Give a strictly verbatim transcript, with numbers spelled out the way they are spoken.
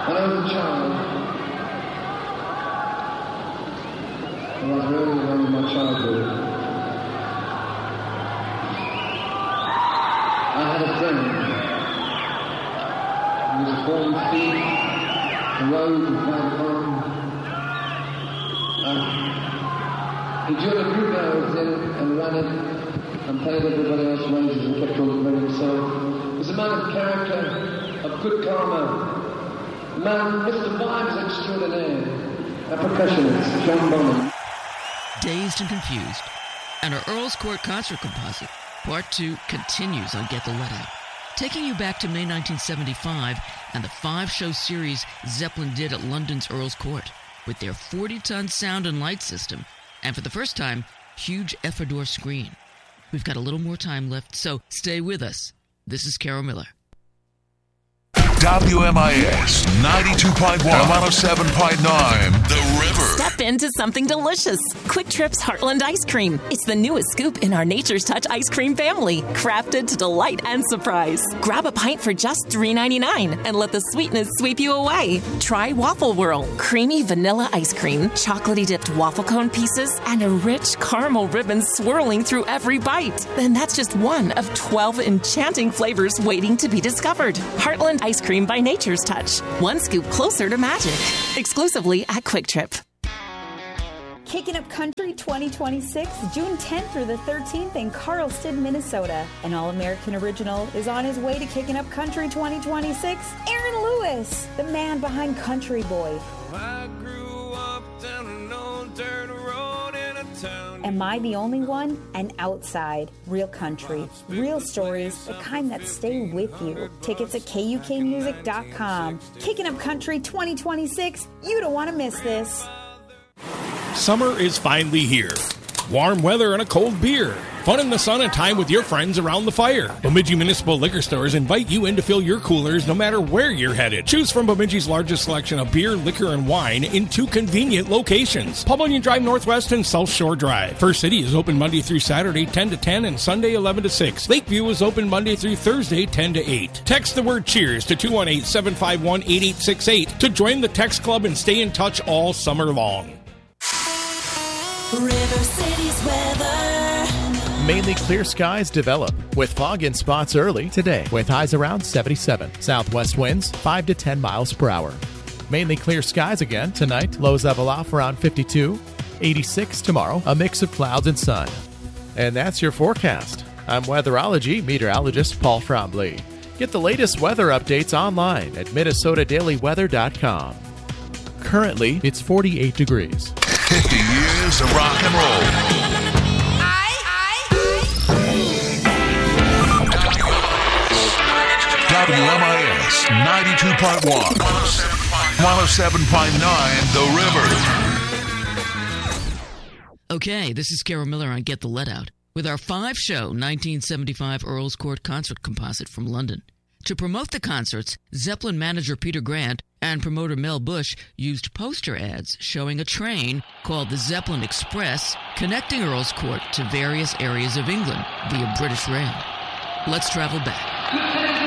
When I was a child, I was really young in my childhood. I had a friend. He was born feet, the road and found home. Uh, he joined a group I was in and ran it and paid everybody else wages and kept all the money himself. He was a man of character, of good karma. Man, Mister Vibes extraordinaire, a percussionist, John Bonham. Dazed and Confused, and our Earl's Court concert composite, part two, continues on Get the Let Out, taking you back to May nineteen seventy-five and the five-show series Zeppelin did at London's Earl's Court with their forty-ton sound and light system, and for the first time, huge Effador screen. We've got a little more time left, so stay with us. This is Carol Miller. W M I S ninety-two point one, one oh seven point nine, The River. Step into something delicious. Quick Trip's Heartland Ice Cream. It's the newest scoop in our Nature's Touch ice cream family, crafted to delight and surprise. Grab a pint for just three ninety-nine and let the sweetness sweep you away. Try Waffle Whirl, creamy vanilla ice cream, chocolatey dipped waffle cone pieces, and a rich caramel ribbon swirling through every bite. Then that's just one of twelve enchanting flavors waiting to be discovered. Heartland Ice Cream by Nature's Touch. One scoop closer to magic. Exclusively at Quick Trip. Kicking Up Country twenty twenty-six, June tenth through the thirteenth in Carlston, Minnesota. An All-American original is on his way to Kicking Up Country twenty twenty-six. Aaron Lewis, the man behind Country Boy. I grew up down an old dirt road in a town. Am I the Only One? And Outside. Real country. Real stories, the kind that stay with you. Tickets at K U K music dot com. Kicking Up Country twenty twenty-six. You don't want to miss this. Summer is finally here. Warm weather and a cold beer. Fun in the sun and time with your friends around the fire. Bemidji Municipal Liquor Stores invite you in to fill your coolers no matter where you're headed. Choose from Bemidji's largest selection of beer, liquor, and wine in two convenient locations. Pavilion Drive Northwest and South Shore Drive. First City is open Monday through Saturday ten to ten and Sunday eleven to six. Lakeview is open Monday through Thursday ten to eight. Text the word CHEERS to two one eight, seven five one, eight eight six eight to join the text club and stay in touch all summer long. River City's weather. Mainly clear skies develop with fog in spots early today with highs around seventy-seven. Southwest winds five to ten miles per hour. Mainly clear skies again tonight. Lows level off around fifty-two. eighty-six tomorrow. A mix of clouds and sun. And that's your forecast. I'm weatherology meteorologist Paul Frombley. Get the latest weather updates online at minnesota daily weather dot com. Currently, it's forty-eight degrees. fifty years of rock and roll. W M I S ninety-two point one, one oh seven point nine, The River. Okay, this is Carol Miller on Get the Let Out with our five-show nineteen seventy-five Earl's Court concert composite from London. To promote the concerts, Zeppelin manager Peter Grant and promoter Mel Bush used poster ads showing a train called the Zeppelin Express connecting Earl's Court to various areas of England via British Rail. Let's travel back.